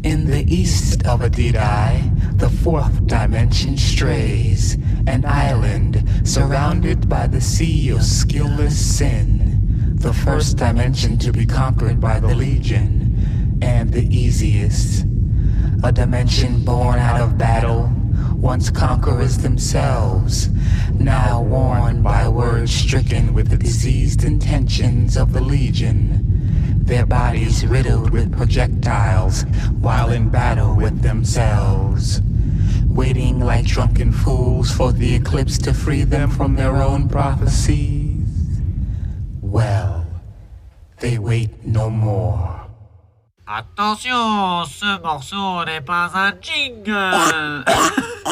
In the east of Adidai, the fourth dimension strays, an island surrounded by the sea of skillless sin, the first dimension to be conquered by the Legion, and the easiest. A dimension born out of battle, once conquerors themselves, now worn by words stricken with the diseased intentions of the Legion, their bodies riddled with projectiles while in battle with themselves, waiting like drunken fools for the eclipse to free them from their own prophecies. Well, they wait no more. Attention, ce morceau n'est pas un jingle.